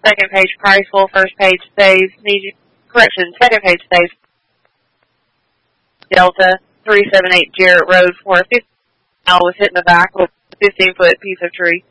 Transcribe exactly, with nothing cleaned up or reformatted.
second page Priceville, first page saves, need you, correction, second page saves, Delta, three seventy-eight Jarrett Road, for a fifteen mile was hit in the back with a fifteen foot piece of tree.